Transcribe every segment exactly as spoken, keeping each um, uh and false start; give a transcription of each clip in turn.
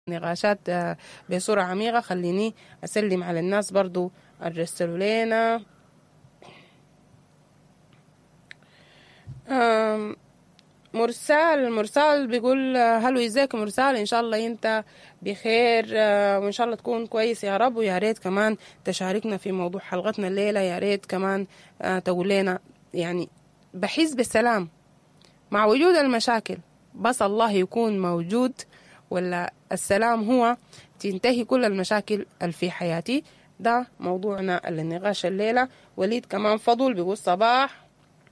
نقاشات بصورة عميقة. خليني أسلم على الناس برضو الرسلوا لنا. مرسال مرسال بيقول هلو ازيك مرسال، ان شاء الله انت بخير وان شاء الله تكون كويس يا رب، ويا ريت كمان تشاركنا في موضوع حلقتنا الليلة. يا ريت كمان تقول لنا يعني بحس بالسلام مع وجود المشاكل، بس الله يكون موجود، ولا السلام هو تنتهي كل المشاكل اللي في حياتي؟ ده موضوعنا للنقاش الليلة. وليد كمان فضل بيقول صباح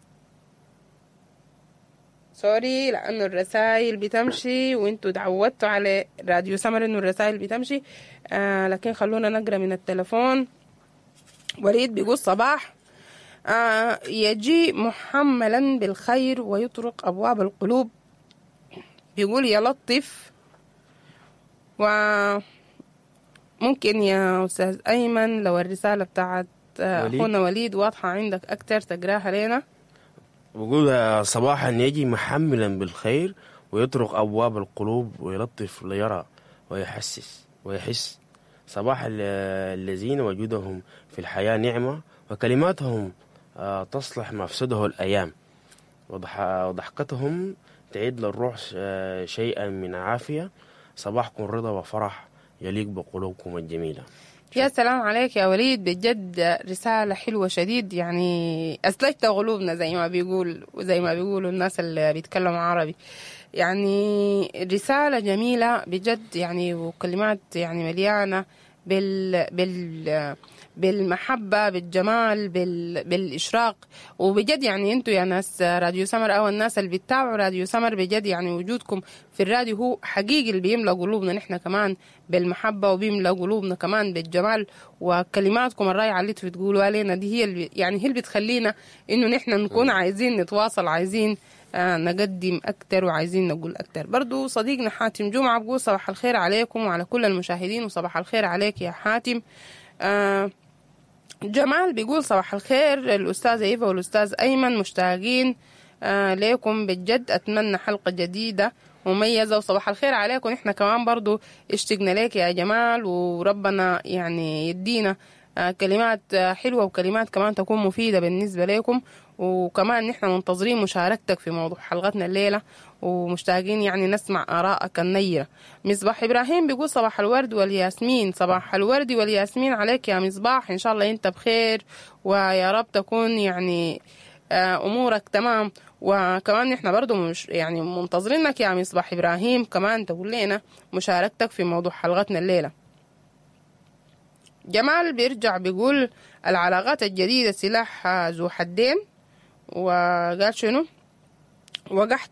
سوري لأنه الرسائل بتمشي وانتوا تعودتوا على راديو سمر انه الرسائل بتمشي، آه لكن خلونا نقرأ من التلفون. وليد بيقول صباح آه يجي محملا بالخير ويطرق أبواب القلوب، بيقول يا لطف. وممكن يا أستاذ أيمن لو الرسالة بتاعت أخونا وليد واضحة عندك أكتر تقراها لنا. بقول صباحا يجي محملا بالخير ويطرق أبواب القلوب ويلطف ليرى ويحسس ويحس صباح الذين وجودهم في الحياة نعمة وكلماتهم تصلح مفسده الأيام وضحكتهم تعيد للروح شيئا من عافية. صباحكم رضا وفرح يليق بقلوبكم الجميلة. يا سلام عليك يا وليد، بجد رسالة حلوة شديد، يعني أسلجت قلوبنا زي ما بيقول وزي ما بيقولوا الناس اللي بيتكلموا عربي. يعني رسالة جميلة بجد يعني، وكلمات يعني مليانة بال بال بالمحبة بالجمال بال بالإشراق. وبجد يعني انتوا يا ناس راديو سمر أو الناس اللي بيتابعوا راديو سمر، بجد يعني وجودكم في الراديو هو حقيقي اللي بيملأ قلوبنا نحن كمان بالمحبة، وبيملأ قلوبنا كمان بالجمال. وكلماتكم الرائعة اللي بتقولوا علينا دي هي اللي يعني هي اللي بتخلينا إنه نحن نكون عايزين نتواصل، عايزين آه نقدم أكتر وعايزين نقول أكتر. برضو صديقنا حاتم جمعة بقول صباح الخير عليكم وعلى كل المشاهدين، وصباح الخير عليك يا حاتم. آه جمال بيقول صباح الخير الأستاذ إيفا والأستاذ أيمن، مشتاقين آه ليكم بجد، أتمنى حلقة جديدة مميزة. وصباح الخير عليكم، إحنا كمان برضو اشتقنا ليك يا جمال، وربنا يعني يدينا آه كلمات آه حلوة وكلمات كمان تكون مفيدة بالنسبة لكم. وكمان نحن منتظرين مشاركتك في موضوع حلقتنا الليلة، ومشتاقين يعني نسمع آرائك النيرة. مصباح إبراهيم بيقول صباح الورد والياسمين، صباح الورد والياسمين عليك يا مصباح، إن شاء الله أنت بخير ويا رب تكون يعني أمورك تمام. وكمان نحن برضو مش يعني منتظرينك يا مصباح إبراهيم كمان تقول لنا مشاركتك في موضوع حلقتنا الليلة. جمال بيرجع بيقول العلاقات الجديدة سلاح ذو حدين، وقال شنو وقحت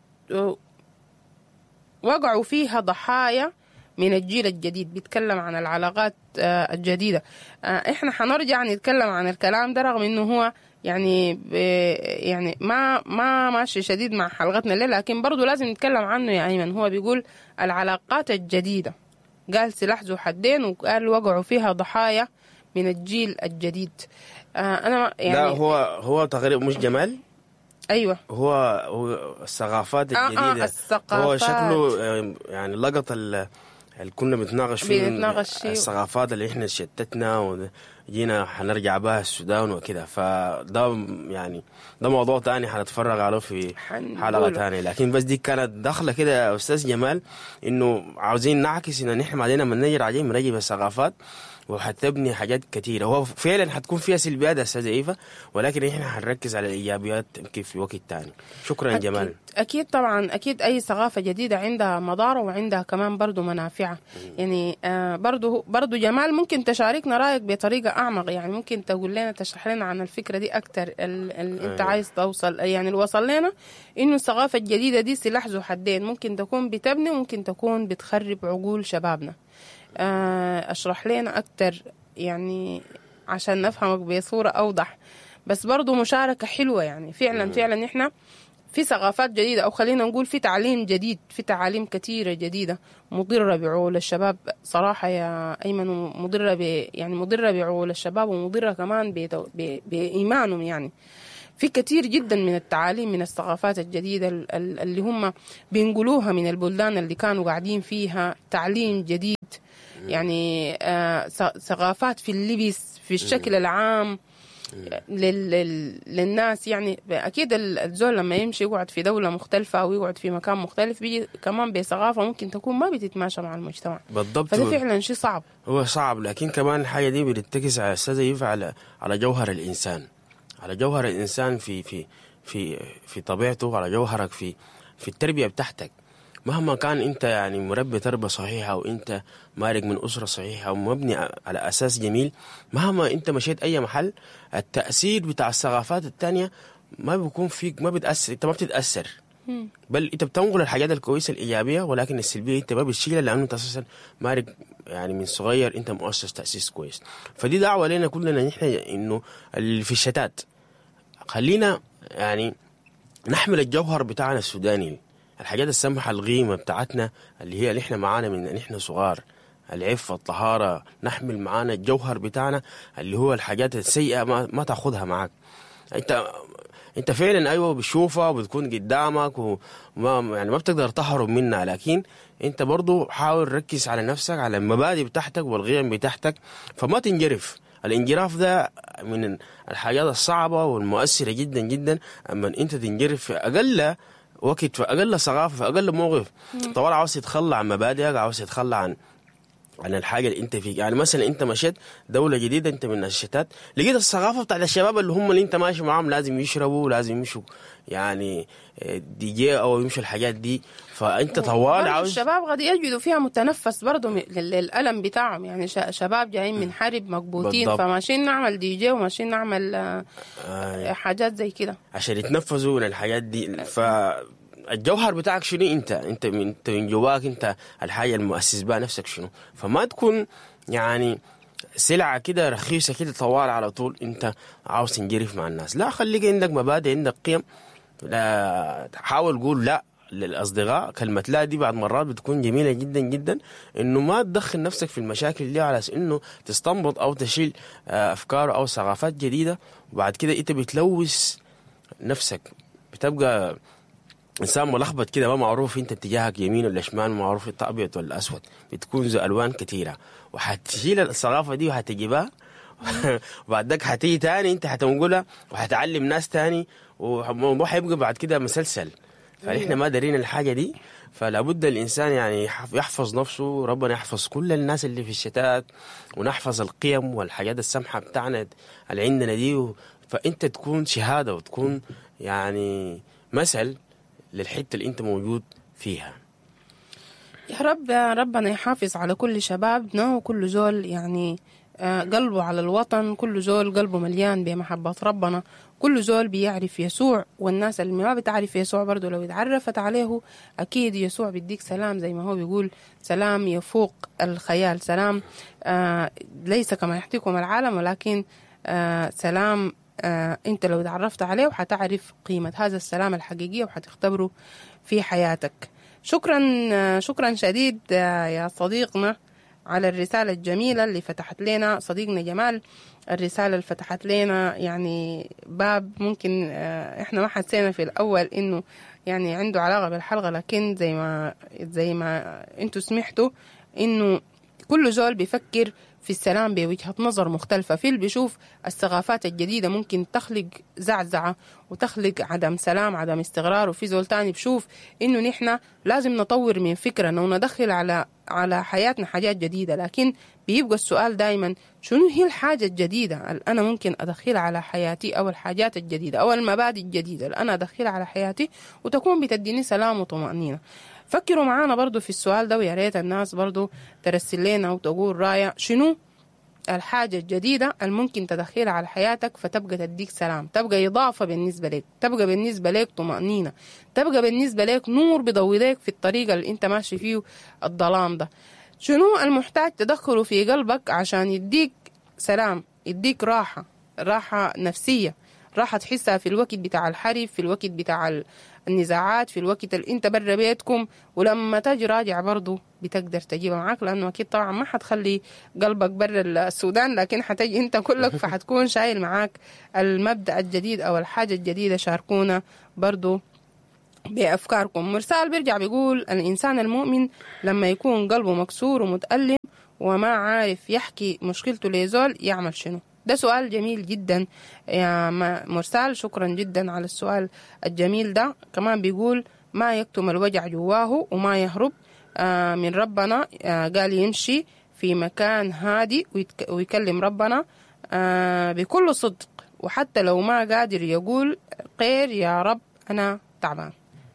وقعوا فيها ضحايا من الجيل الجديد. بيتكلم عن العلاقات الجديدة. احنا حنرجع نتكلم عن الكلام ده رغم انه هو يعني يعني ما ما ماشي شديد مع حلقتنا الليلة، لكن برضو لازم نتكلم عنه يا أيمن. هو بيقول العلاقات الجديدة، قال سلاح ذو حدين، وقال وقعوا فيها ضحايا من الجيل الجديد. انا يعني لا هو هو تقريبا مش جمال. ايوه هو هو الثقافات الجديده. آه آه الثقافات. هو شكله يعني لقط اللي كنا بنتناقش فيه، الثقافات اللي احنا شتتنا وجينا حنرجع بها السودان وكده. فده يعني ده موضوع تاني حنتفرغ عليه في حلقه تانية، لكن بس دي كانت دخله كده يا استاذ جمال انه عاوزين نعكس ان نحن بعدين لما نجي راجعين نراجع الثقافات وحتبني حاجات كتيرة. هو فعلا حتكون فيها سلبيات أستاذ إيفا، ولكن إحنا حنركز على الإيجابيات كيف في وقت تاني. شكرا أكيد جمال. أكيد طبعا، أكيد أي ثقافة جديدة عندها مضار وعندها كمان برضو منافعة. يعني آه برضو برضو جمال ممكن تشاركنا رأيك بطريقة أعمق، يعني ممكن تقول لنا تشرح لنا عن الفكرة دي أكتر اللي أنت عايز توصل، يعني اللي وصل لنا إنه الثقافة الجديدة دي سلاح ذو حدين، ممكن تكون بتبني وممكن تكون بتخرب عقول شبابنا. أشرح لنا أكتر يعني عشان نفهمك بصورة أوضح. بس برضو مشاركة حلوة يعني فعلا فعلا إحنا في ثقافات جديدة، أو خلينا نقول في تعليم جديد، في تعاليم كثيرة جديدة مضرة بعقول الشباب صراحة يا أيمن، مضرة ب يعني مضرة بعقول الشباب، ومضرة كمان بإيمانهم يعني. في كتير جدا من التعاليم من الثقافات الجديدة اللي هم بينقلوها من البلدان اللي كانوا قاعدين فيها، تعليم جديد يعني آه ثقافات في اللبس في الشكل العام لل... للناس. يعني أكيد الزول لما يمشي يقعد في دولة مختلفة أو يقعد في مكان مختلف بيجي كمان بثقافة ممكن تكون ما بتتماشى مع المجتمع بالضبط. فده فعلا شيء صعب. هو صعب، لكن كمان الحاجة دي بتتكس على أستاذ ينفع على على جوهر الإنسان، على جوهر الإنسان في في في في طبيعته، على جوهرك في في التربية بتاعتك. مهما كان أنت يعني مربي تربية صحيحة وأنت مارق من أسرة صحيحة ومبني على أساس جميل، مهما أنت مشيت أي محل التأثير بتاع الثقافات التانية ما بيكون فيك، ما بتأثر، أنت ما بتتأثر، بل أنت بتنقل الحاجات الكويسة الإيجابية، ولكن السلبية أنت ما بتشيلها لأنه أنت أساسا مارق يعني من صغير أنت مؤسس تأسيس كويس. فدي دعوة لنا كلنا نحن إنه في الشتات خلينا يعني نحمل الجوهر بتاعنا السوداني، الحاجات السمحة القيمة بتاعتنا اللي هي اللي احنا معانا من نحن صغار، العفة الطهارة، نحمل معانا الجوهر بتاعنا اللي هو الحاجات السيئة ما, ما تاخدها معك. انت انت فعلا ايوه بتشوفها وبتكون قدامك وما يعني ما بتقدر تهرب منها، لكن انت برضو حاول ركز على نفسك، على المبادئ بتاعتك والقيم بتاعتك، فما تنجرف. الانجراف ده من الحاجات الصعبة والمؤثرة جدا جدا. اما انت تنجرف في اقل وقت، في اقل ثقافه، في اقل موقف، طوال عاوز تتخلى عن مبادئك، عاوز تتخلى عن عن الحاجه اللي انت فيك. يعني مثلا انت مشيت دوله جديده، انت من الشتات لقيت الثقافه بتاعت الشباب اللي هم اللي انت ماشي معاهم لازم يشربوا، لازم يمشوا يعني دي جي او يمشوا الحاجات دي، فانت طوال عاوز الشباب قد يجدوا فيها متنفس برضه للالم بتاعهم. يعني شباب جايين من حرب مقبوطين فماشيين نعمل دي جي وماشيين نعمل آه حاجات زي كده عشان يتنفسوا من الحاجات دي. ف الجوهر بتاعك شنو؟ انت انت من انت من جواك انت الحاجه المؤسس بها نفسك شنو. فما تكون يعني سلعه كده رخيصه كده طوال على طول انت عاوز تنجرف مع الناس. لا، خليك عندك مبادئ، عندك قيم. لا حاول قول لا للاصدقاء. كلمه لا دي بعد مرات بتكون جميله جدا جدا، انه ما تدخل نفسك في المشاكل دي على انه تستنبط او تشيل افكار او ثقافات جديده، وبعد كده انت بتلوث نفسك، بتبقى انسان ملخبط كده، ما معروف انت اتجاهك يمين ولا شمال، ما معروف انت ابيض ولا اسود، بتكون ذو الوان كثيره. وحتشيل الثقافه دي وحتجيبها وبعد ذاك حتيجي تاني انت حتنقلها وحتعلم ناس تاني، والموضوع حيبقى بعد كده مسلسل. فاحنا ما دارين الحاجه دي، فلا بد الانسان يعني يحفظ نفسه، ربنا يحفظ كل الناس اللي في الشتات، ونحفظ القيم والحاجات السمحه بتاعنا اللي عندنا دي. فانت تكون شهاده وتكون يعني مثل للحته اللي انت موجود فيها. يا رب يا ربنا يحافظ على كل شبابنا وكل زول يعني قلبه على الوطن، كل زول قلبه مليان بمحبة ربنا، كل زول بيعرف يسوع. والناس اللي ما بتعرف يسوع برضو لو اتعرفت عليه أكيد يسوع بيديك سلام، زي ما هو بيقول سلام يفوق الخيال. سلام آه ليس كما يحتكم العالم، ولكن آه سلام آه انت لو اتعرفت عليه وحتعرف قيمة هذا السلام الحقيقي وحتختبره في حياتك. شكرا آه شكرا شديد آه يا صديقنا على الرسالة الجميلة اللي فتحت لنا صديقنا جمال. الرسالة اللي فتحت لنا يعني باب ممكن آه احنا ما حسينا في الأول انه يعني عنده علاقة بالحلقة، لكن زي ما زي ما انتوا سمعتوا انه كل زول بيفكر في السلام بوجهة نظر مختلفة، في اللي بيشوف الثقافات الجديدة ممكن تخلق زعزعة وتخلق عدم سلام عدم استقرار، وفي زول تاني بيشوف إنه نحن لازم نطور من فكرنا وندخل على على حياتنا حاجات جديدة. لكن بيبقى السؤال دايما شنو هي الحاجة الجديدة اللي أنا ممكن أدخلها على حياتي، أو الحاجات الجديدة أو المبادئ الجديدة اللي أنا أدخلها على حياتي وتكون بتديني سلام وطمأنينة. فكروا معانا برضو في السؤال ده، ويا ريت الناس برضو ترسل لنا وتقول راية شنو الحاجة الجديدة الممكن تدخلها على حياتك فتبقى تديك سلام، تبقى إضافة بالنسبة لك، تبقى بالنسبة لك طمأنينة، تبقى بالنسبة لك نور بيضوي لك في الطريقة اللي انت ماشي فيه الظلام ده. شنو المحتاج تدخله في قلبك عشان يديك سلام، يديك راحة، راحة نفسية، راح تحسها في الوقت بتاع الحرب، في الوقت بتاع النزاعات، في الوقت اللي انت برا بيتكم، ولما تجي راجع برضو بتقدر تجيبها معاك، لانه اكيد طبعا ما حتخلي قلبك برا السودان، لكن حتجي انت كلك فحتكون شايل معاك المبدأ الجديد او الحاجة الجديدة. شاركونا برضو بأفكاركم. مرسال بيرجع بيقول الإنسان المؤمن لما يكون قلبه مكسور ومتألم وما عارف يحكي مشكلته لزول يعمل شنو؟ ده سؤال جميل جدا يا مرسال، شكرا جدا على السؤال الجميل ده. كمان بيقول ما يكتم الوجع جواه وما يهرب آه من ربنا، آه قال يمشي في مكان هادي ويكلم ربنا آه بكل صدق، وحتى لو ما قادر يقول خير يا رب أنا تعبان،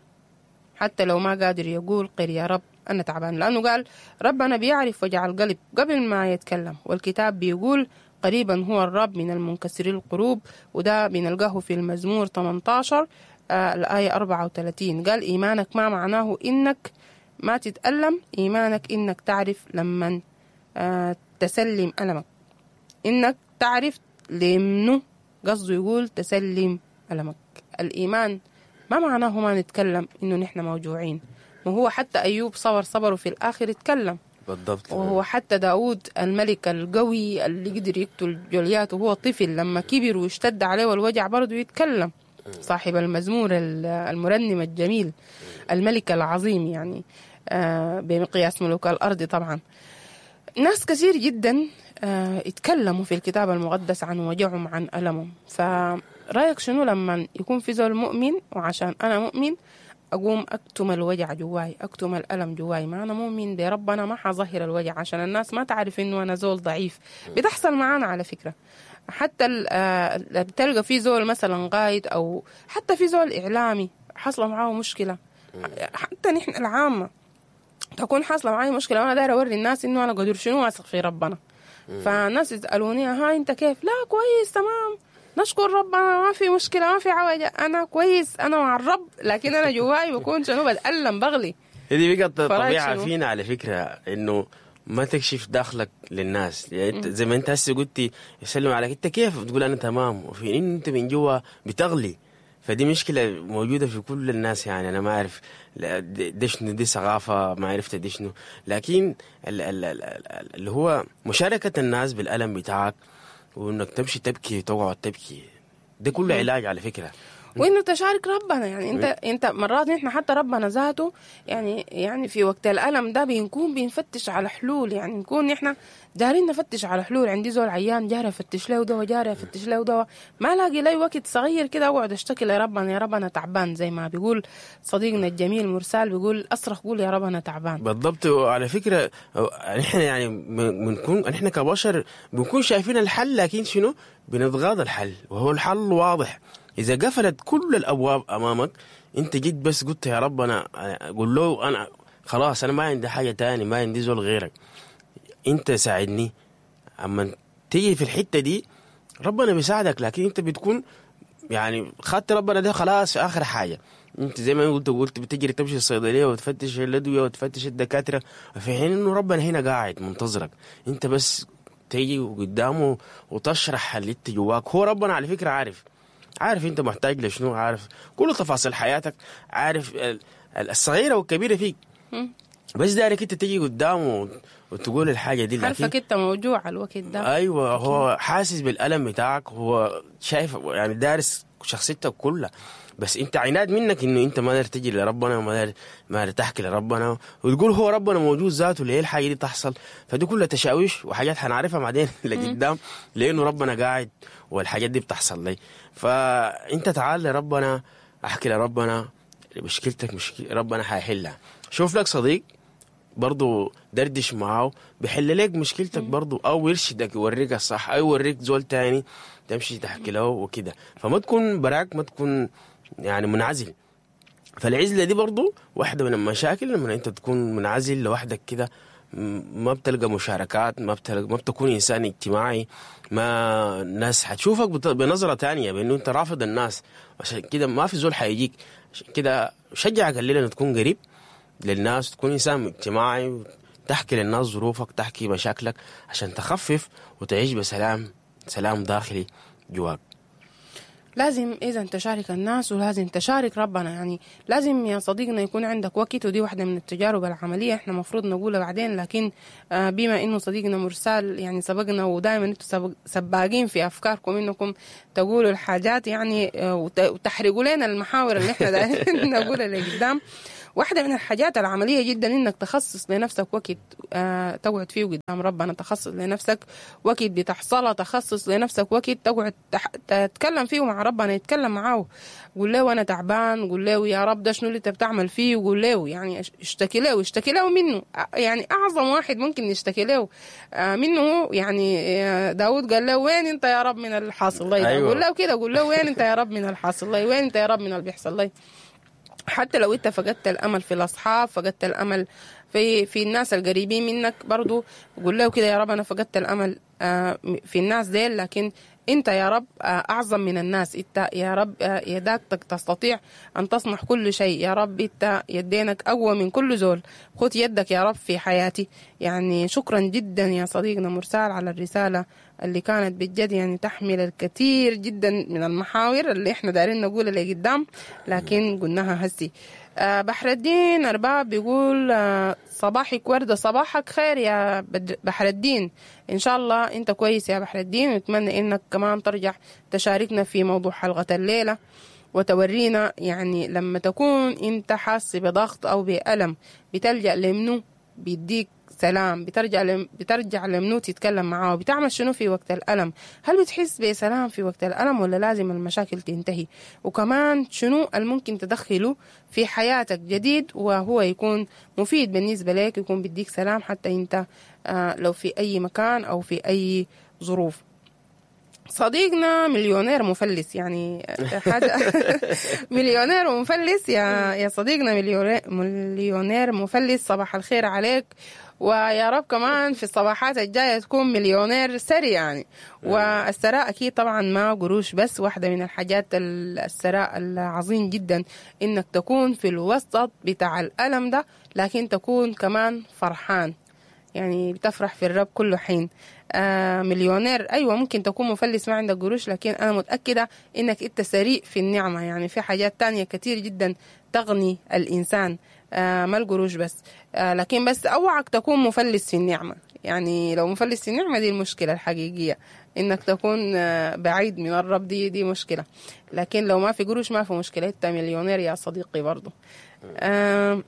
حتى لو ما قادر يقول خير يا رب أنا تعبان، لأنه قال ربنا بيعرف وجع القلب قبل ما يتكلم، والكتاب بيقول قريبا هو الرب من المنكسر القلوب، وده بنلقاه في المزمور ثمانية عشر آه الآية أربعة وثلاثين. قال إيمانك ما معناه إنك ما تتألم، إيمانك إنك تعرف لما آه تسلم ألمك، إنك تعرف لمنه، قصده يقول تسلم ألمك. الإيمان ما معناه ما نتكلم إنه نحن موجوعين، وهو حتى أيوب صبر صبر وفي الآخر يتكلم بالضبط. وهو حتى داود الملك القوي اللي قدر يقتل جوليات وهو طفل لما كبر واشتد عليه والوجع برضه يتكلم. صاحب المزمور المرنم الجميل الملك العظيم يعني آه بمقياس ملوك الأرض. طبعا ناس كثير جدا آه يتكلموا في الكتاب المقدس عن وجعهم عن ألمهم. فرأيك شنو لما يكون في زول مؤمن وعشان أنا مؤمن أقوم أكتم الوجع جواي، أكتم الألم جواي؟ ما أنا مؤمن بربنا ما حظهر الوجع عشان الناس ما تعرف إنه أنا زول ضعيف. بتحصل معانا على فكرة، حتى بتلقى في زول مثلا قايد أو حتى في زول إعلامي حصل معاه مشكلة، حتى نحن العامة تكون حاصلة معي مشكلة وأنا داير أوري الناس إنه أنا قدر شنو واثق في ربنا، فالناس يسألوني ها أنت كيف؟ لا كويس تمام نشكر ربنا ما في مشكلة ما في عوجة أنا كويس أنا مع الرب، لكن أنا جواي بكون شنو بتألم بغلي. هذه بقت طبيعة فينا على فكرة، إنه ما تكشف داخلك للناس. يعني زي ما أنت هسه قلتي يسلم عليك أنت كيف تقول أنا تمام، وفي إن أنت من جوا بتغلي. فدي مشكلة موجودة في كل الناس. يعني أنا ما أعرف دي شنو، دي ثقافة ما عرفت دي شنو، لكن اللي هو مشاركة الناس بالألم بتاعك وإنك تمشي تبكي وتقعد تبكي ده كله علاج على فكرة. وإنه تشارك ربنا يعني أنت أنت مرات نحن حتى ربنا ذاته يعني يعني في وقت الألم ده بنكون بنفتش على حلول، يعني نكون نحن دارين نفتش على حلول. عندي زول عيان جاري أفتش له دواء، جاري أفتش له دواء، ما لاقي لي وقت صغير كده أقعد أشتكي لربنا يا رب أنا تعبان، زي ما بيقول صديقنا الجميل مرسال بيقول أصرخ قول يا رب أنا تعبان. بالضبط. على فكرة نحن يعني بنكون نحن كبشر بنكون شايفين الحل، لكن شنو بنتغاضى الحل، وهو الحل واضح. إذا قفلت كل الأبواب أمامك أنت جيت بس قلت يا رب أنا قل له أنا خلاص أنا ما عندي حاجة تاني، ما عندي زول غيرك أنت ساعدني. أما تيجي في الحتة دي ربنا بيساعدك، لكن أنت بتكون يعني خدت ربنا ده خلاص في آخر حاجة. أنت زي ما قلت قلت بتجري تمشي الصيدلية وتفتش الأدوية وتفتش الدكاترة، في حين إنه ربنا هنا قاعد منتظرك. أنت بس تيجي قدامه وتشرح اللي أنت جواك. هو ربنا على فكرة عارف عارف انت محتاج لشنو، عارف كل تفاصيل حياتك، عارف الصغيره والكبيره فيك، بس دارك انت تيجي قدامه وتقول الحاجه دي. عارفك انت موجوع الوقت ده. ايوه هو حاسس بالالم بتاعك، هو شايف يعني دارس شخصيتك كلها، بس انت عناد منك انه انت ما دار تجي لربنا وما دار ما دار تحكي لربنا وتقول هو ربنا موجود ذاته ليه الحاجه دي تحصل. فدي كلها تشاويش وحاجات حنعرفها بعدين لقدام لانه ربنا قاعد والحاجات دي بتحصل لي. فانت تعال لربنا، احكي لربنا مشكلتك، مشكلة ربنا حيحلها. شوف لك صديق برضو دردش معاه بيحل لك مشكلتك برضو، او يرشدك يوريك الصح، او يوريك زول تاني تمشي تحكي له وكده. فما تكون براك، ما تكون يعني منعزل. فالعزلة دي برضو واحدة من المشاكل، لما انت تكون منعزل لوحدك كده ما بتلقى مشاركات، ما بتلقى ما بتكون انسان اجتماعي، ما الناس حتشوفك بنظرة تانية بانه انت رافض الناس، عشان كده ما في زول حيجيك. عشان كده شجعك قليلا تكون قريب للناس، تكون انسان اجتماعي، تحكي للناس ظروفك، تحكي مشاكلك عشان تخفف وتعيش بسلام، سلام داخلي جواك. لازم إذا تشارك الناس ولازم تشارك ربنا. يعني لازم يا صديقنا يكون عندك وقت، ودي واحدة من التجارب العملية احنا مفروض نقولها بعدين، لكن آه بما إنه صديقنا مرسال يعني سبقنا ودائما انتوا سباقين في أفكاركم إنكم تقولوا الحاجات يعني آه وتحرقوا لنا المحاور اللي احنا دايما نقولها لقدام. واحدة من الحاجات العملية جدا إنك تخصص لنفسك وقت آه تقعد فيه قدام ربنا، تخصص لنفسك وقت بتحصله، تخصص لنفسك وقت تقعد تح... تتكلم فيه مع ربنا، يتكلم معاه، قول له أنا تعبان، قول له يا رب ده شنو اللي أنت بتعمل فيه، وقول له يعني اشتكي له اشتكي له منه. يعني أعظم واحد ممكن يشتكي له آه منه يعني آه داود قال له وين أنت يا رب من الحاصل لي. أيوة. قول له كده، قول له وين أنت يا رب من الحاصل لي، وين أنت يا رب من اللي بيحصل لي. حتى لو انت فقدت الامل في الاصحاب، فقدت الامل في في الناس القريبين منك، برضو قول له كده يا رب انا فقدت الامل في الناس ديل، لكن انت يا رب اعظم من الناس، انت يا رب يداك تستطيع ان تصنع كل شيء، يا رب انت يدينك اقوى من كل زول، خذ يدك يا رب في حياتي. يعني شكرا جدا يا صديقنا مرسال على الرسالة اللي كانت بجد يعني تحمل الكثير جدا من المحاور اللي احنا دارين نقولها لقدام، لكن قلناها هسي. أه بحر الدين أرباب بيقول أه صباحك وردة، صباحك خير يا بحر الدين، إن شاء الله أنت كويس يا بحر الدين، ونتمنى إنك كمان ترجع تشاركنا في موضوع حلقة الليلة وتورينا يعني لما تكون أنت حاسس بضغط أو بألم بتلجأ لمنو بيديك سلام، بترجع لم... بترجع لمنو تتكلم معاه، بتعمل شنو في وقت الألم، هل بتحس بسلام في وقت الألم ولا لازم المشاكل تنتهي، وكمان شنو الممكن تدخله في حياتك جديد وهو يكون مفيد بالنسبة لك، يكون بديك سلام حتى انت آه لو في أي مكان أو في أي ظروف. صديقنا مليونير مفلس يعني حاجة مليونير ومفلس يا يا صديقنا مليونير مفلس، صباح الخير عليك، ويا رب كمان في الصباحات الجاية تكون مليونير سري يعني. والثراء أكيد طبعا ما قروش بس، واحدة من الحاجات الثراء العظيم جدا إنك تكون في الوسط بتاع الألم ده لكن تكون كمان فرحان، يعني بتفرح في الرب كل حين. آه مليونير أيوة ممكن تكون مفلس ما عندك قروش، لكن أنا متأكدة إنك إنت سريء في النعمة، يعني في حاجات تانية كتير جدا تغني الإنسان آه ما القروش بس، آه لكن بس أوعك تكون مفلس في النعمة. يعني لو مفلس في النعمة دي المشكلة الحقيقية، إنك تكون آه بعيد من الرب، دي دي مشكلة. لكن لو ما في قروش ما في مشكلة، إنت مليونير يا صديقي برضو. آه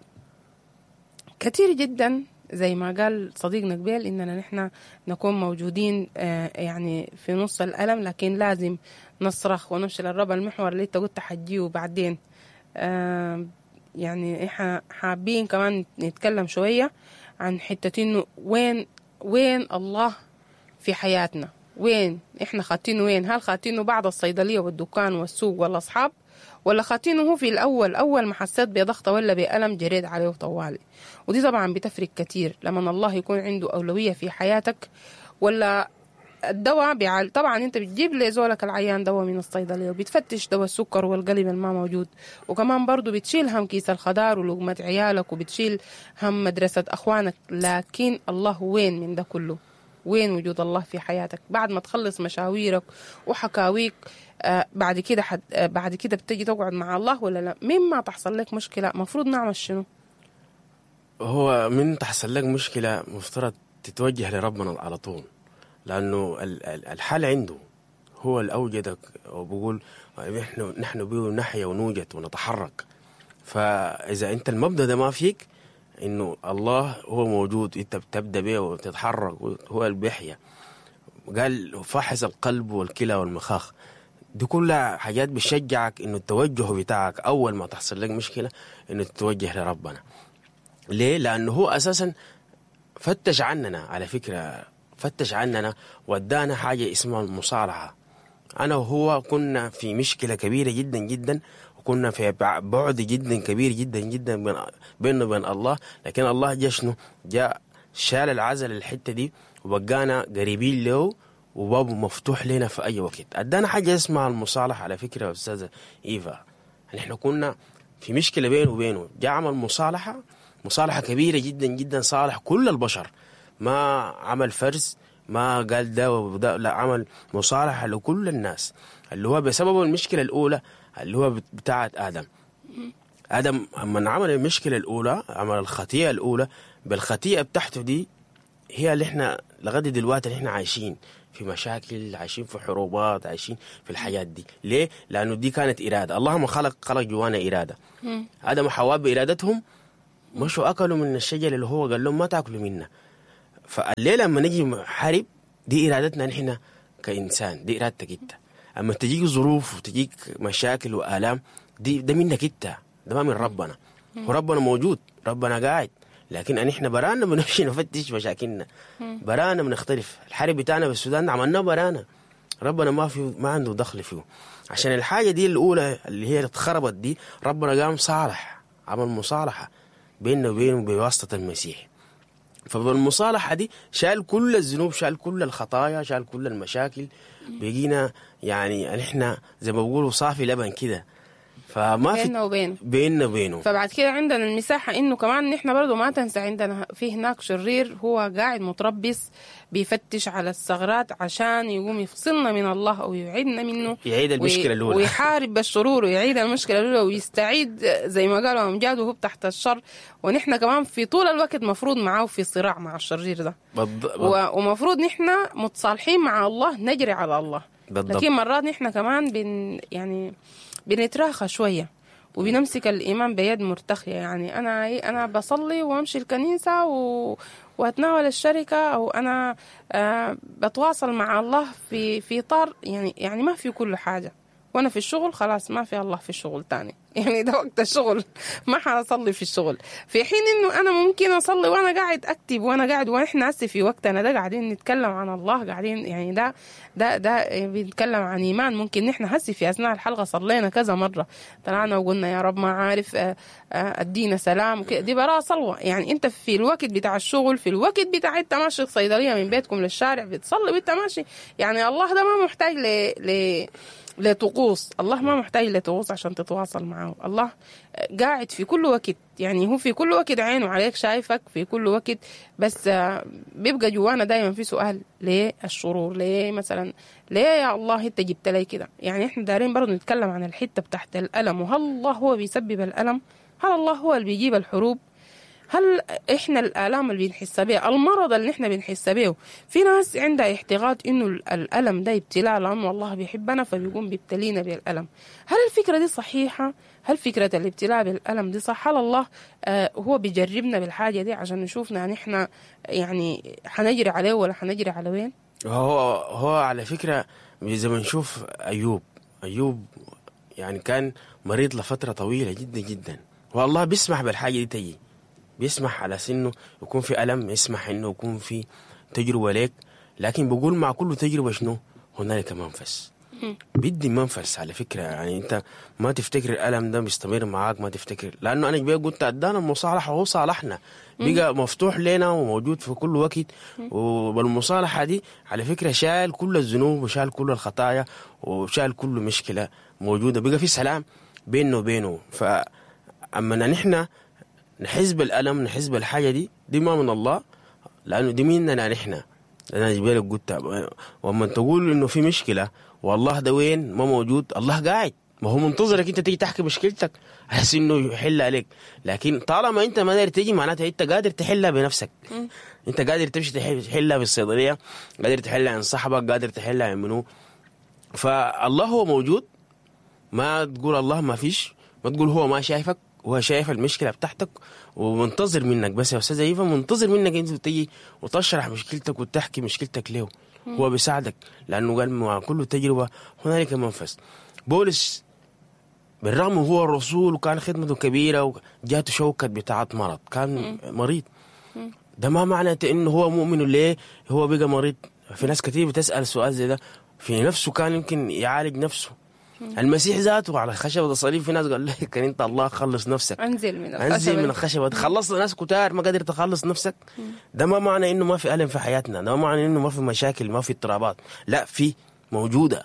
كتير جدا زي ما قال صديقنا قبيل إننا نحن نكون موجودين آه يعني في نص الألم، لكن لازم نصرخ ونمشي للرب، المحور اللي انت قلت حجيه بعدين. آه يعني احنا حابين كمان نتكلم شوية عن حتة انه وين وين الله في حياتنا، وين احنا خاتينه، وين هل خاتينه بعد الصيدلية والدكان والسوق والأصحاب، ولا خاتينه هو في الأول أول ما حسيت بضغط ولا بألم جريت عليه طوالي. ودي طبعا بتفرق كتير لما الله يكون عنده أولوية في حياتك. ولا الدواء بعال طبعا انت بتجيب لزولك العيان دواء من الصيدلية وبتفتش دواء السكر والقلب الما موجود، وكمان برضو بتشيل هم كيس الخضار ولقمة عيالك وبتشيل هم مدرسة أخوانك، لكن الله وين من ده كله؟ وين وجود الله في حياتك بعد ما تخلص مشاويرك وحكاويك؟ آه بعد كده حد آه بعد كده بتجي تقعد مع الله ولا لا؟ مما تحصل لك مشكلة مفروض نعمل شنو؟ هو من تحصل لك مشكلة مفترض تتوجه لربنا على طول، لأنه الحال عنده هو اللي أوجدك، وبقول نحن نحن به نحيا ونوجد ونتحرك. فإذا أنت المبدأ ده ما فيك إنه الله هو موجود، أنت بتبدأ به وتتحرك، هو اللي بيحيا. قال فحص القلب والكلى والمخاخ، دي كلها حاجات بتشجعك إنه التوجه بتاعك أول ما تحصل لك مشكلة إنه تتوجه لربنا. ليه؟ لأنه هو أساسا فتش عننا، على فكرة فتش عننا ودانا حاجة اسمها المصالحة. أنا وهو كنا في مشكلة كبيرة جدا جدا، وكنا في بعد جدا كبير جدا جدا بيننا وبين الله، لكن الله جاء شنو؟ جاء شال العزل الحتة دي وبقانا قريبين له وبابه مفتوح لنا في أي وقت. أدانا حاجة اسمها المصالحة. على فكرة يا أستاذة إيفا، نحن كنا في مشكلة بينه وبينه، جاء عمل مصالحة، مصالحة كبيرة جدا جدا، صالح كل البشر، ما عمل فرز، ما قال ده وده، لا، عمل مصالحة لكل الناس. اللي هو بسبب المشكلة الأولى اللي هو بتاعة آدم. آدم أما عمل المشكلة الأولى، عمل الخطيئة الأولى، بالخطيئة بتاعته دي هي اللي احنا لغاية دلوقتي اللي احنا عايشين في مشاكل، عايشين في حروبات، عايشين في الحياة دي. ليه؟ لأنه دي كانت إرادة. الله ما خلق خلق جوانا إرادة. آدم وحواء بإرادتهم مشوا أكلوا من الشجرة اللي هو قال لهم ما تأكلوا منها. فالليلة لما نجي حرب دي إرادتنا نحن كإنسان، دي إرادتك أنت. أما تجيك ظروف وتجيك مشاكل وآلام دي ده منك أنت، ده ما من ربنا. وربنا موجود، ربنا قاعد، لكن نحن برانا بنمشي نفتش مشاكلنا، برانا بنختلف. الحرب بتاعنا بالسودان عملناه برانا، ربنا ما في ما عنده دخل فيه. عشان الحاجة دي الأولى اللي هي اتخربت دي ربنا قام صالح، عمل مصالحة بيننا وبينه بواسطة المسيح. فبالمصالحة دي شال كل الذنوب، شال كل الخطايا، شال كل المشاكل، بيجينا يعني احنا زي ما بيقولوا صافي لبن كده. فما في بيننا وبينه بيننا وبينه فبعد كده عندنا المساحة انه كمان نحن برضو ما تنسى عندنا في هناك شرير هو قاعد متربص بيفتش على الثغرات عشان يقوم يفصلنا من الله او يعيدنا منه، يعيد المشكلة الأولى ويحارب بالشرور ويعيد المشكلة الأولى ويستعيد زي ما قالوا أمجاد وهو تحت الشر. ونحن كمان في طول الوقت مفروض معاه في صراع مع الشرير ده، بض... بض... ومفروض نحن متصالحين مع الله، نجري على الله. بالضبط. لكن مرات نحن كمان بن يعني بنتراخى شوية وبنمسك الإيمان بيد مرتخية. يعني أنا أنا بصلي وأمشي الكنيسة و... وأتناول الشركة، أو أنا آه بتواصل مع الله في في إطار يعني يعني ما في كل حاجة. وأنا في الشغل خلاص ما في الله في الشغل تاني، يعني ده وقت الشغل ما حأصلي في الشغل، في حين إنه أنا ممكن أصلي وأنا قاعد أكتب وأنا قاعد، وإحنا هسه في وقتنا ده قاعدين نتكلم عن الله، قاعدين يعني ده ده ده بنتكلم عن إيمان. ممكن نحن هسه في أثناء الحلقة صلينا كذا مرة، طلعنا وقلنا يا رب ما عارف أدينا سلام، دي براءة صلوة. يعني أنت في الوقت بتاع الشغل، في الوقت بتاع أنت ماشي الصيدلية من بيتكم للشارع بتصلي وأنت ماشي. يعني الله ده ما محتاج ل ل لطقوس، الله ما محتاج لطقوس عشان تتواصل معه. الله قاعد في كل وقت، يعني هو في كل وقت عينه عليك، شايفك في كل وقت. بس بيبقى جوانا دايما في سؤال، ليه الشرور؟ ليه مثلا ليه يا الله انت جبت لي كده؟ يعني احنا دارين برضو نتكلم عن الحتة بتاعت الألم، وهل الله هو بيسبب الألم؟ هل الله هو اللي بيجيب الحروب؟ هل احنا الآلام اللي بنحس بها، المرض اللي احنا بنحس به، في ناس عندها اعتقاد انه الألم ده ابتلاء لأنه الله بيحبنا فبيقوم بيبتلينا بالألم. هل الفكرة دي صحيحة؟ هل فكرة الابتلاء بالألم دي صح؟ هل الله آه هو بيجربنا بالحاجة دي عشان نشوفنا نحن يعني حنجري عليه ولا حنجري على وين؟ هو هو على فكرة زي ما نشوف أيوب أيوب يعني كان مريض لفترة طويلة جدا جدا، والله بيسمح بالحاجة دي تجي، بيسمح على سنه يكون في ألم، يسمح إنه يكون في تجربة لك، لكن بقول مع كل تجربة شنو هنالك منفس. بدي منفس على فكرة. يعني أنت ما تفتكر الألم ده بيستمر معاك، ما تفتكر، لأنه أنا جبت قلت أدانا المصالحة وهو صالحنا، بقى مفتوح لنا وموجود في كل وقت. والمصالحة دي على فكرة شال كل الذنوب وشال كل الخطايا وشال كل مشكلة موجودة، بقى في سلام بينه وبينه. فأما نحن نحس بالألم، نحس بالحاجة دي دي ما من الله، لأنه دي مننا نحن. أنا جبالك قلت وأما تقول إنه في مشكلة والله ده وين ما موجود، الله قاعد، ما هو منتظرك أنت تيجي تحكي مشكلتك أحس إنه يحل عليك. لكن طالما أنت ما قادر تيجي معناتها أنت قادر تحلها بنفسك. م. أنت قادر تمشي تحلها بالصيدلية، قادر تحلها عن صاحبك، قادر تحلها عن منو. فالله هو موجود، ما تقول الله ما فيش، ما تقول هو ما شايفك، هو شايف المشكلة بتاعتك ومنتظر منك. بس يا أستاذ إيفا منتظر منك أنت تيجي وتشرح مشكلتك وتحكي مشكلتك له. هو بيساعدك لأنه قال مع كل تجربة هنالك منفس. بولس بالرغم هو الرسول وكان خدمته كبيرة وجاته شوكة بتاعت مرض، كان مريض، ده ما معناته إنه هو مؤمن ليه هو بقى مريض. في ناس كتير بتسأل سؤال زي ده، في نفسه كان يمكن يعالج نفسه. المسيح ذاته على خشبة الصليب في ناس قال لك انت الله خلص نفسك، انزل من الخشبة، انزل من الخشبة، خلص ناس كتار ما قادر تخلص نفسك. ده ما معنى انه ما في ألم في حياتنا، ده ما معنى انه ما في مشاكل، ما في اضطرابات، لا في موجودة.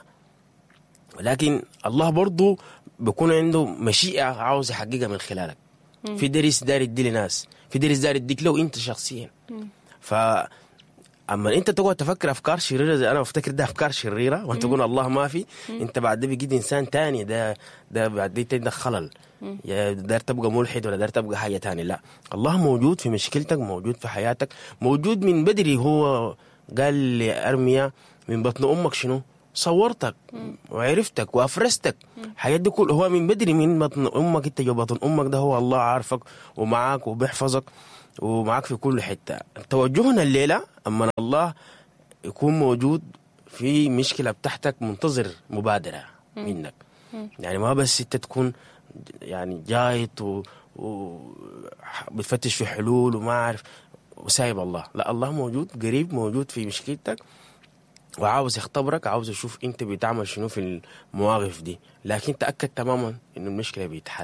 ولكن الله برضو بيكون عنده مشيئة عاوز يحققها من خلالك. في درس دار يدي لناس، في درس دار يديك له انت شخصيا. ف اما انت تقعد تفكر افكار شريره زي انا بفتكر ده افكار شريره وانت تقول الله ما في، انت بعد ده بقيت انسان تاني، ده ده بعد ده عندك خلل، يا دار تبقى ملحد ولا دار تبقى حاجه تاني. لا، الله موجود في مشكلتك، موجود في حياتك، موجود من بدري. هو قال لأرميا من بطن امك شنو؟ صورتك وعرفتك وافرستك. حاجات دي كل هو من بدري من بطن امك، انت جو بطن امك ده هو الله عارفك ومعاك وبيحفظك ومعاك في كل حته. توجهنا الليله اما الله يكون موجود في مشكله بتاعتك، منتظر مبادره منك. يعني ما بس انت تكون يعني جايت و... وبتفتش في حلول وما عارف وسايب الله. لا، الله موجود قريب، موجود في مشكلتك وعاوز يختبرك، عاوز يشوف انت بتعمل شنو في المواقف دي. لكن تأكد تماما انه المشكلة بيتحل.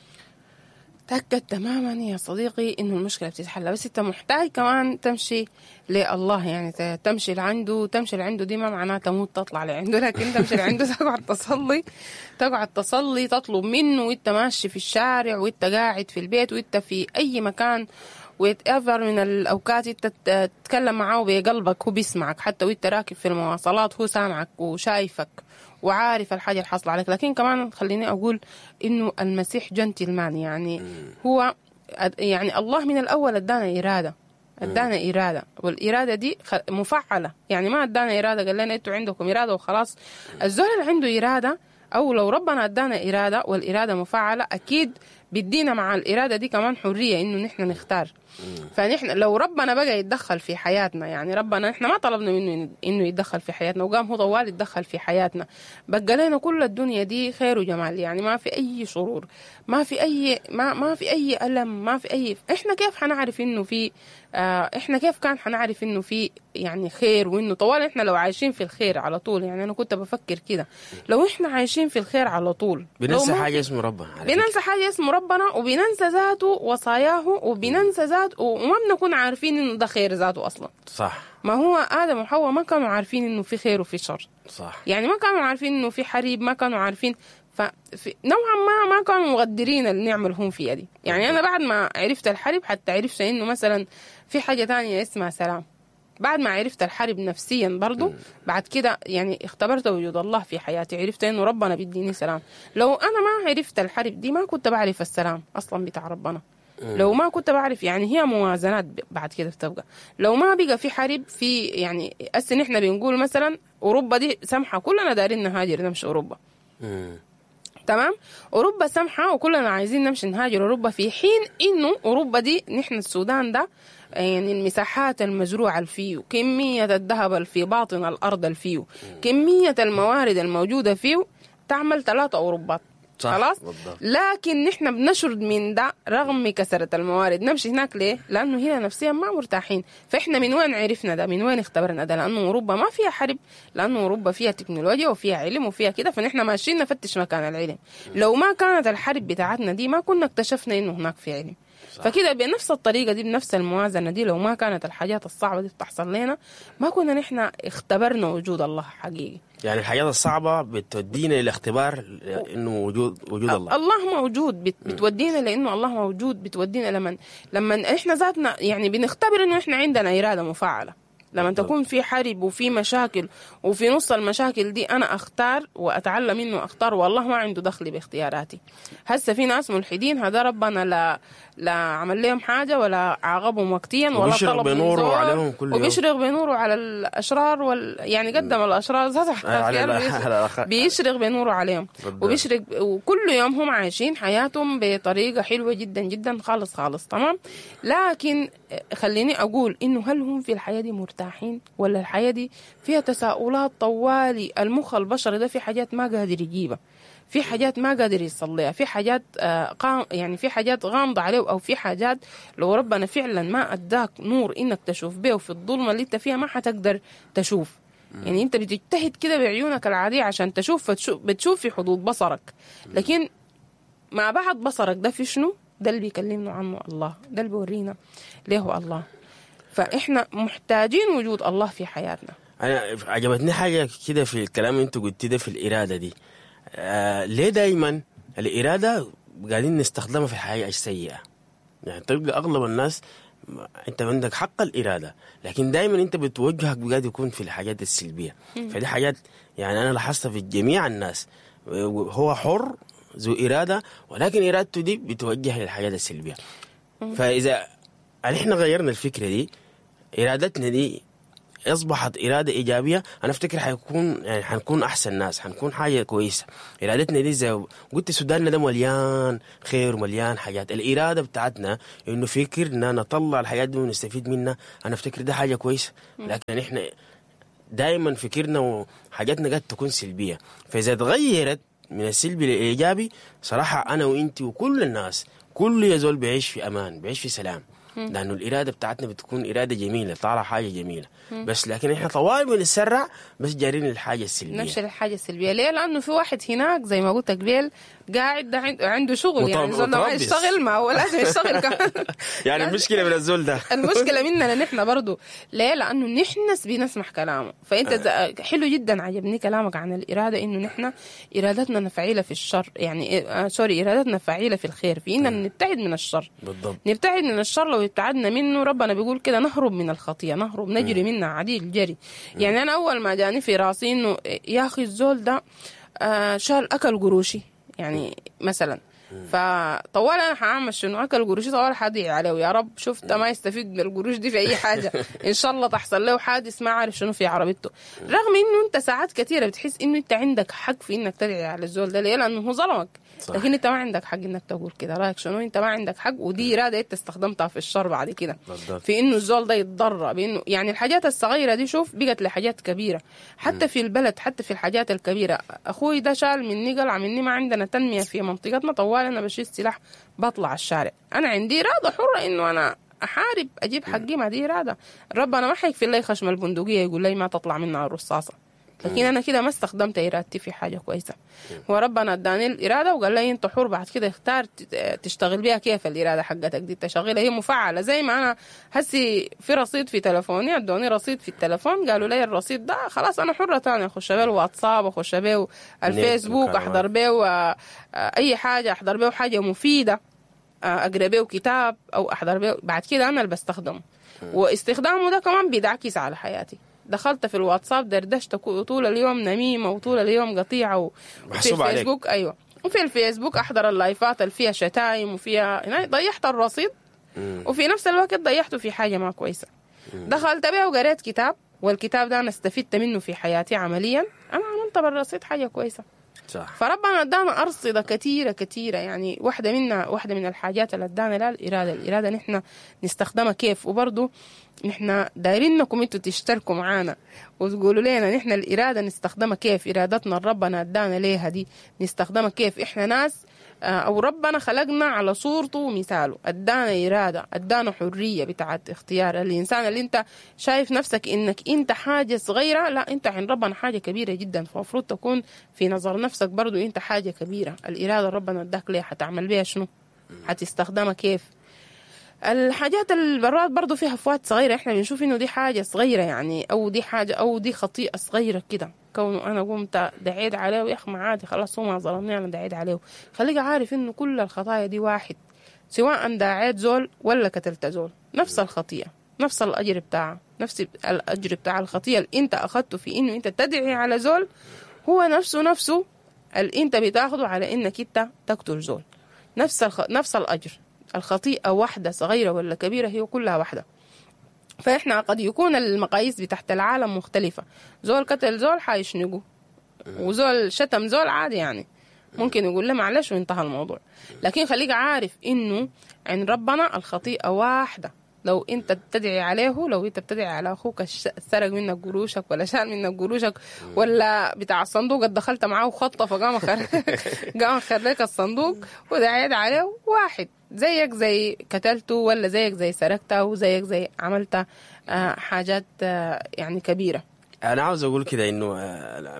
تأكد تماما يا صديقي انه المشكلة بتتحل، بس انت محتاج كمان تمشي لله. يعني تمشي لعنده، تمشي لعنده دي ما معناها تموت تطلع لعنده، لكن تمشي لعنده تقعد تصلي، تقعد تصلي تطلب منه وانت ماشي في الشارع وانت قاعد في البيت وانت في اي مكان ويتأفر من الأوقات انت تتكلم معه بقلبك، هو بيسمعك. حتى وانت راكب في المواصلات هو سامعك وشايفك وعارف الحاجة اللي حصل عليك. لكن كمان خليني أقول إنه المسيح جنتلمان، يعني هو يعني الله من الأول ادانا إرادة، ادانا إرادة، والإرادة دي مفعلة. يعني ما ادانا إرادة قال لنا انتوا عندكم إرادة وخلاص. الزول اللي عنده إرادة، أو لو ربنا ادانا إرادة والإرادة مفعلة، أكيد بيدينا مع الإرادة دي كمان حرية إنه نحن نختار. فنحن لو ربنا بقى يتدخل في حياتنا، يعني ربنا نحن ما طلبنا منه إنه يتدخل في حياتنا، وقام هو طوال يتدخل في حياتنا، بقى لنا كل الدنيا دي خير وجمال. يعني ما في أي شرور، ما في أي ما ما في أي ألم، ما في أي. إحنا كيف حنعرف إنه في آه إحنا كيف كان حنعرف إنه في يعني خير، وإنه طوال إحنا لو عايشين في الخير على طول. يعني أنا كنت بفكر كده، لو إحنا عايشين في الخير على طول بننسى حاجة اسمه ربنا، بننسى حاجة اسمه ربنا، وبننسى ذاته وصاياه، وبننسى ذاته، وما بنكون عارفين إنه ده خير ذاته أصلا. صح. ما هو آدم وحواء ما كانوا عارفين إنه في خير وفي شر. صح. يعني ما كانوا عارفين إنه في حريب، ما كانوا عارفين. فنوعا ما ما كانوا مقدرين النعمة اللي هم فيها دي. يعني أنا بعد ما عرفت الحرب حتى عرفت إنه مثلا في حاجة تانية اسمها سلام. بعد ما عرفت الحرب نفسيا برضو، بعد كده يعني اختبرت وجود الله في حياتي، عرفت إنه ربنا بيديني سلام. لو أنا ما عرفت الحرب دي ما كنت بعرف السلام أصلا بتاع ربنا. لو ما كنت بعرف، يعني هي موازنات بعد كده بتبقى. لو ما بقى في حرب في، يعني أسن إحنا بنقول مثلا أوروبا دي سمحة، كلنا دارين نهاجر نمشي أوروبا. تمام، أوروبا سمحة وكلنا عايزين نمشي نهاجر أوروبا، في حين إنه أوروبا دي نحن السودان ده يعني المساحات المزروعة اللي فيه، كمية الذهب اللي في باطن الأرض اللي فيه، كمية الموارد الموجودة فيه تعمل ثلاثة أوروبات. خلاص. لكن نحن بنشرد من ده رغم كثرة الموارد. نمشي هناك ليه؟ لأنه هنا نفسيا ما مرتاحين. فإحنا من وين عرفنا ده؟ من وين اختبرنا ده؟ لأنه أوروبا ما فيها حرب، لأنه أوروبا فيها تكنولوجيا وفيها علم وفيها كده، فنحن ماشيين نفتش مكان العلم. لو ما كانت الحرب بتاعتنا دي ما كنا اكتشفنا إنه هناك في علم. فكده بنفس الطريقة دي، بنفس الموازنة دي، لو ما كانت الحاجات الصعبة دي بتحصل لنا ما كنا نحن اختبرنا وجود الله حقيقي. يعني الحاجات الصعبة بتودينا للاختبار إنه وجود وجود الله. الله موجود، بت بتودينا لأنه الله موجود، بتودينا لمن لما إحنا ذاتنا يعني بنختبر إنه إحنا عندنا إرادة مفعلة. لما تكون في حرب وفي مشاكل، وفي نص المشاكل دي أنا أختار وأتعلم إنه أختار، والله ما عنده دخل باختياراتي. هسه في ناس ملحدين، هذا ربنا لا لا عمل لهم حاجة ولا عاقبهم وقتيا ولا طلب بنوره عليهم كل يوم، وبيشرق بنوره على الأشرار وال... يعني قدم الأشرار بيشرق بنوره عليهم وبيشرق، وكل يوم هم عايشين حياتهم بطريقة حلوة جدا جدا خالص خالص. تمام. لكن خليني أقول إنه هل هم في الحياة دي مرتاحين، ولا الحياة دي فيها تساؤلات طوالي؟ المخ البشري ده في حاجات ما قادر يجيبها، في حاجات ما قادر يصليها، في حاجات آه قام يعني في حاجات غامضة عليه، أو في حاجات لو ربنا فعلا ما أداك نور إنك تشوف به، وفي الظلمة اللي أنت فيها ما حتقدر تشوف. يعني أنت بتجتهد كده بعيونك العادية عشان تشوف، فتشوف بتشوف في حدود بصرك، لكن مع بعض بصرك ده في شنو؟ ده اللي بيكلمنا عنه الله، ده اللي بيورينا ليه هو الله. فإحنا محتاجين وجود الله في حياتنا. أنا عجبتني حاجة كده في الكلام اللي أنت قلت ده في الإرادة دي. آه ليه دايما الإرادة قاعدين نستخدمها في الحياة السيئة؟ يعني تلقى أغلب الناس انت عندك حق الاراده، لكن دائما انت بتوجهك بقاعد يكون في الحاجات السلبيه. فدي حاجات يعني انا لاحظتها في جميع الناس، هو حر ذو اراده ولكن ارادته دي بتوجه للحاجات السلبيه. فاذا احنا غيرنا الفكره دي، ارادتنا دي اصبحت اراده ايجابيه، انا افتكر حيكون يعني حنكون احسن ناس، حنكون حاجه كويسه. ارادتنا دي زي قلت سوداننا ده مليان خير ومليان حاجات، الاراده بتاعتنا انه فكرنا نطلع الحاجات دي ونستفيد منها، انا افتكر ده حاجه كويسه. لكن احنا دائما فكرنا وحاجاتنا قد تكون سلبيه، فاذا تغيرت من السلبي للايجابي صراحه انا وانت وكل الناس كل يزول بيعيش في امان، بيعيش في سلام، لانه الاراده بتاعتنا بتكون اراده جميله، طالعه حاجه جميله. مم. بس لكن احنا طوال بنتسرع بس جارين الحاجه السلبيه، نفس الحاجه السلبيه. ليه؟ لانه في واحد هناك زي ما قلت قبل قاعد ده عنده شغل، يعني زول ما يشتغل ما هو لازم يشتغل كمان. يعني المشكله من الزول ده المشكله مننا نحن برضو. ليه؟ لانه نحن بنسمح كلامه. فانت آه. حلو جدا، عجبني كلامك عن الاراده، انه نحن ارادتنا فعيله في الشر، يعني آه سوري ارادتنا فعيله في الخير، في اننا نبتعد من الشر. بالضبط. نبتعد من الشر، لو ابتعدنا منه ربنا بيقول كده نهرب من الخطيه، نهرب نجري م. منها عديل الجري. م. يعني انا اول ما جاني في راسي انه يا اخي الزول ده آه شال اكل قروشي يعني مثلا، فطوال انا حاعمل شنو اكل قروشي، طوال حادي عليه يا رب شفت ما يستفيد من القروش دي في اي حاجه، ان شاء الله تحصل له حادث ما عارف شنو في عربيته. رغم انه انت ساعات كثيره بتحس انه انت عندك حق في انك تدعي على الزول ده، ليه؟ لانه هو ظلمك. صح. لكن انت ما عندك حق انك تقول كده، رايك شنو؟ انت ما عندك حق، ودي اراده انت استخدمتها في الشر بعد كده في انه الزول ده يتضرر، بانه يعني الحاجات الصغيره دي شوف بقت لحاجات كبيره حتى م. في البلد، حتى في الحاجات الكبيره. اخوي ده شال مني قلع مني، ما عندنا تنميه في منطقتنا، طوال انا بشيل سلاح بطلع الشارع، انا عندي اراده حره انه انا احارب اجيب حقي، ما دي اراده. ربنا ما حيكفي لي خشم البندقيه يقول لي ما تطلع منها الرصاصه، لكن انا كده ما استخدمت ارادتي في حاجه كويسه. هو ربنا اداني الاراده وقال لي انت حر بعد كده اختار تشتغل بيها كيف الاراده حقتك دي تشغلها، هي مفعله. زي ما انا هسي في رصيد في تلفوني، ادوني رصيد في التلفون، قالوا لي الرصيد ده خلاص انا حره ثاني اخش بيه الواتساب، اخش بيه الفيسبوك، احضر بيه اي حاجه، احضر بيه حاجه مفيده، اقرا بيه كتاب او احضر بيه، بعد كده انا اللي بستخدمه. واستخدامه ده كمان بيدعكس على حياتي. دخلت في الواتساب دردشت طول اليوم نميمة وطول اليوم قطيعة، وفي الفيسبوك عليك. أيوة، وفي الفيسبوك أحضر اللايفات اللي فيها شتايم وفيها يعني ضيحت الرصيد، وفي نفس الوقت ضيحته في حاجة ما كويسة. دخلت بيه وقريت كتاب، والكتاب ده أنا استفدت منه في حياتي عمليا، أنا عملت بالرصيد حاجة كويسة. صح. فربنا ادانا أرصدة كتيرة كتيرة، يعني واحدة منا واحدة من الحاجات اللي ادانا لها الإرادة. الإرادة نحن نستخدمها كيف؟ وبرضو نحن دايرينكم انتوا تشتركوا معانا وتقولوا لنا نحن الإرادة نستخدمها كيف، إرادتنا ربنا ادانا ليها دي نستخدمها كيف. احنا ناس او ربنا خلقنا على صورته ومثاله، ادانا إرادة، ادانا حرية بتاعت اختيار. الإنسان اللي انت شايف نفسك انك انت حاجة صغيرة، لا انت عند ربنا حاجة كبيرة جدا، فمفروض تكون في نظر نفسك برضو انت حاجة كبيرة. الإرادة ربنا اداك ليه، حتعمل بيها شنو، حتستخدمها كيف. الحاجات البرات برضو فيها فوات صغيرة، احنا بنشوف انه دي حاجة صغيرة يعني، او دي حاجة او دي خطيئة صغيرة كده، كونه انا قمت دعيت عليه يا اخي ما عادي خلاص هو ما ظلمني انا دعيت عليه. خليك عارف انه كل الخطايا دي واحد، سواء دعيت زول ولا قتلت زول، نفس الخطيئة، نفس الاجر بتاعها، نفس الاجر بتاع الخطيئة اللي انت اخدته في انه انت تدعي على زول، هو نفسه نفسه اللي انت بتاخده على انك انت تقتل زول، نفس الخ... نفس الاجر. الخطيئة واحدة صغيرة ولا كبيرة هي كلها واحدة. فإحنا قد يكون المقاييس بتاعت العالم مختلفة، زول قتل زول حيشنقه، وزول شتم زول عادي يعني ممكن يقول له معلش وانتهى الموضوع. لكن خليك عارف إنه عند ربنا الخطيئة واحدة. لو انت تدعي عليه، لو انت بتدعي على اخوك سرق منك قروشك ولا شال منك قروشك ولا بتاع الصندوق دخلت معاه وخطه فقام خر قام خرلك الصندوق ودعيت عليه، واحد زيك زي قتلته ولا زيك زي سرقته وزيك زي عملت حاجات يعني كبيره. انا عاوز اقول كده انه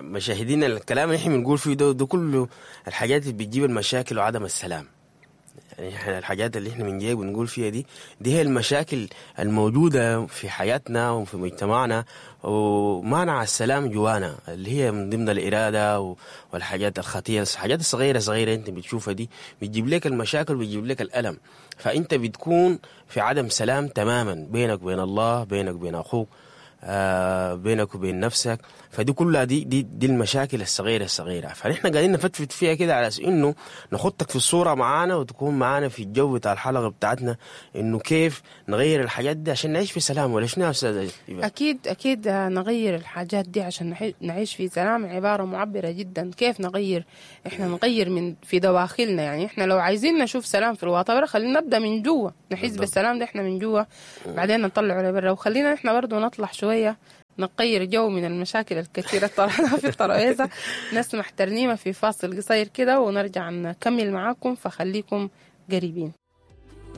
مشاهدينا الكلام اللي احنا بنقول فيه ده, ده كله الحاجات اللي بتجيب المشاكل وعدم السلام. يعني احنا الحاجات اللي احنا بنجيب ونقول فيها دي دي هي المشاكل الموجودة في حياتنا وفي مجتمعنا، ومانع السلام جوانا اللي هي من ضمن الإرادة والحاجات الخطيرة، الحاجات الصغيرة صغيرة انت بتشوفها دي بتجيب لك المشاكل وبتجيب لك الألم. فانت بتكون في عدم سلام تماما بينك وبين الله، بينك وبين أخوك، آه بينك وبين نفسك. فدي كلها دي دي دي المشاكل الصغيره الصغيره. فنحن قاعدين نفتفت فيها كده على انه نخطك في الصوره معانا وتكون معانا في الجو بتاع الحلقه بتاعتنا، انه كيف نغير الحاجات دي عشان نعيش في سلام. ولا شنو يا استاذ؟ اكيد اكيد نغير الحاجات دي عشان نعيش في سلام. عباره معبره جدا. كيف نغير؟ احنا نغير من في دواخلنا. يعني احنا لو عايزين نشوف سلام في الواطه خلينا نبدا من جوا، نحس بالسلام ده احنا من جوا، بعدين نطلعه لبرا. وخلينا احنا برضو نطلع شويه نغير جو من المشاكل الكثيرة طلعنا في الترابيزة. نسمح ترنيمة في فاصل قصير كده ونرجع نكمل معاكم، فخليكم قريبين.